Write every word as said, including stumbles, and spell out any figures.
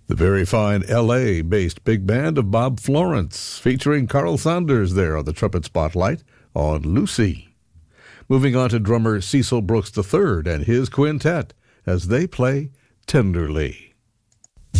The very fine L A-based big band of Bob Florence, featuring Carl Sanders there on the trumpet spotlight on Lucy. Moving on to drummer Cecil Brooks the third and his quintet as they play Tenderly.